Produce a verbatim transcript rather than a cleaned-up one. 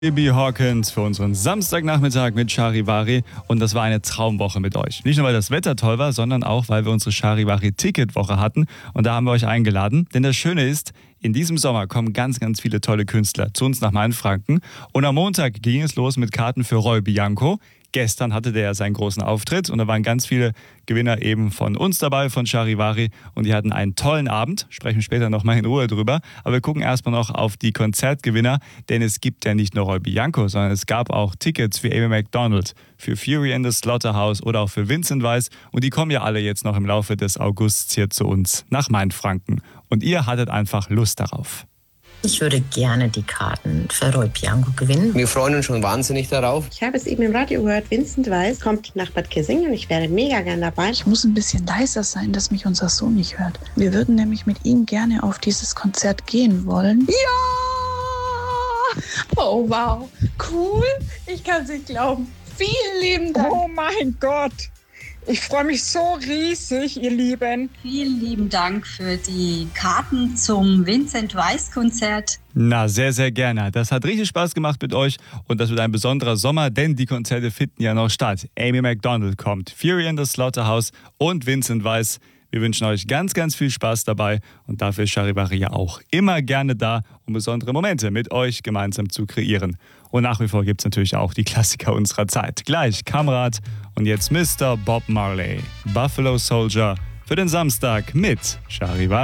Bibi Hawkins für unseren Samstagnachmittag mit Charivari und das war eine Traumwoche mit euch. Nicht nur, weil das Wetter toll war, sondern auch, weil wir unsere Charivari-Ticketwoche hatten und da haben wir euch eingeladen. Denn das Schöne ist, in diesem Sommer kommen ganz, ganz viele tolle Künstler zu uns nach Mainfranken und am Montag ging es los mit Karten für Roy Bianco. Gestern hatte der ja seinen großen Auftritt und da waren ganz viele Gewinner eben von uns dabei, von Charivari und die hatten einen tollen Abend, sprechen später nochmal in Ruhe drüber, aber wir gucken erstmal noch auf die Konzertgewinner, denn es gibt ja nicht nur Roy Bianco, sondern es gab auch Tickets für Amy Macdonald, für Fury in the Slaughterhouse oder auch für Vincent Weiss und die kommen ja alle jetzt noch im Laufe des Augusts hier zu uns nach Mainfranken und ihr hattet einfach Lust darauf. Ich würde gerne die Karten für Roy Bianco gewinnen. Wir freuen uns schon wahnsinnig darauf. Ich habe es eben im Radio gehört, Vincent Weiss kommt nach Bad Kissingen. Ich wäre mega gern dabei. Ich muss ein bisschen leiser sein, dass mich unser Sohn nicht hört. Wir würden nämlich mit ihm gerne auf dieses Konzert gehen wollen. Ja! Oh wow, cool. Ich kann es nicht glauben. Vielen lieben Dank. Oh mein Gott. Ich freue mich so riesig, ihr Lieben. Vielen lieben Dank für die Karten zum Vincent Weiss Konzert. Na, sehr, sehr gerne. Das hat richtig Spaß gemacht mit euch und das wird ein besonderer Sommer, denn die Konzerte finden ja noch statt. Amy Macdonald kommt, Fury in the Slaughterhouse und Vincent Weiss. Wir wünschen euch ganz, ganz viel Spaß dabei und dafür ist Charivari ja auch immer gerne da, um besondere Momente mit euch gemeinsam zu kreieren. Und nach wie vor gibt es natürlich auch die Klassiker unserer Zeit. Gleich Kamerad und jetzt Mister Bob Marley, Buffalo Soldier für den Samstag mit Charivari.